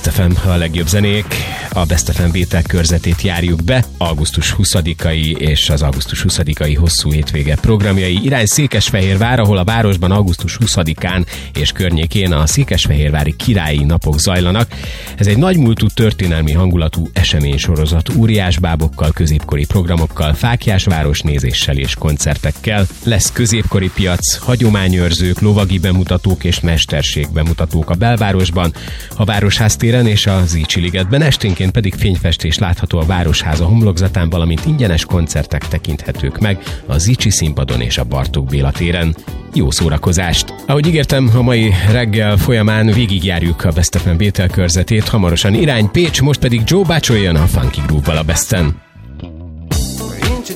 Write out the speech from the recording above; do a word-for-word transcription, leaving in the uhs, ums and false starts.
Best ef em, a legjobb zenék. A Best ef em Bétel körzetét járjuk be. augusztus huszadikai és az augusztus huszadikai hosszú hétvége programjai. Irány Székesfehérvár, ahol a városban augusztus huszadikán és környékén a székesfehérvári királyi napok zajlanak. Ez egy nagymúltú történelmi hangulatú eseménysorozat óriásbábokkal, középkori programokkal, fáklyás városnézéssel és koncertekkel. Lesz középkori piac, hagyományőrzők, lovagi bemutatók és mesterség bemutatók a belvárosban, a Városház téren és a Zichy ligetben, esténként pedig fényfestés látható a Városháza homlokzatán, valamint ingyenes koncertek tekinthetők meg a Zichy színpadon és a Bartók Béla téren. Jó szórakozást! Ahogy ígértem, a mai reggel folyamán végigjárjuk a Best ef em Bétel körzetét, hamarosan irány Pécs, most pedig Joe Baccio jön a Funky Groove-val a Besten.